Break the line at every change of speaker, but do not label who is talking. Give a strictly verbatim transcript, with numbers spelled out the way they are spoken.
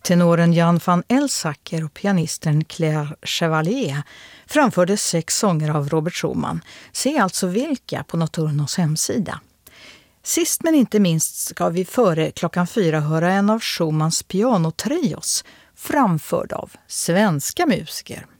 Tenoren Jan van Elsacker och pianisten Claire Chevalier framförde sex sånger av Robert Schumann. Se alltså vilka på Notturnos hemsida. Sist men inte minst ska vi före klockan fyra höra en av Schumanns pianotrios framförd av svenska musiker.